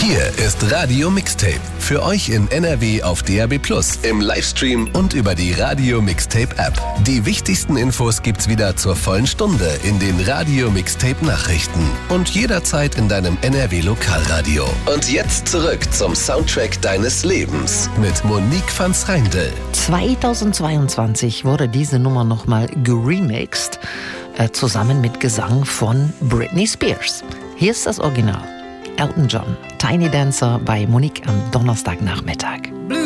Hier ist Radio Mixtape. Für euch in NRW auf DAB+, im Livestream und über die Radio Mixtape App. Die wichtigsten Infos gibt's wieder zur vollen Stunde in den Radio Mixtape Nachrichten und jederzeit in deinem NRW Lokalradio. Und jetzt zurück zum Soundtrack deines Lebens mit Monique van Schreindel. 2022 wurde diese Nummer nochmal geremixed, zusammen mit Gesang von Britney Spears. Hier ist das Original. Elton John, Tiny Dancer bei Monique am Donnerstagnachmittag.